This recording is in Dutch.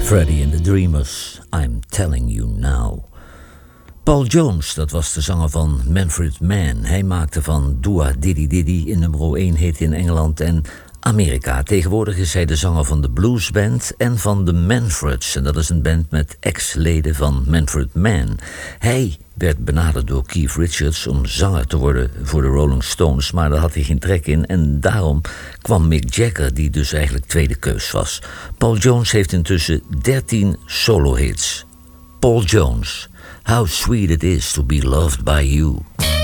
Freddie and the Dreamers, I'm Telling You Now. Paul Jones, dat was de zanger van Manfred Mann. Hij maakte van Dua Diddy Diddy een nummer 1 hit in Engeland en Amerika. Tegenwoordig is hij de zanger van de Blues Band en van de Manfreds. En dat is een band met ex-leden van Manfred Mann. Hij werd benaderd door Keith Richards om zanger te worden voor de Rolling Stones, maar daar had hij geen trek in en daarom kwam Mick Jagger, die dus eigenlijk tweede keus was. Paul Jones heeft intussen 13 solo-hits. Paul Jones, How Sweet It Is to Be Loved by You.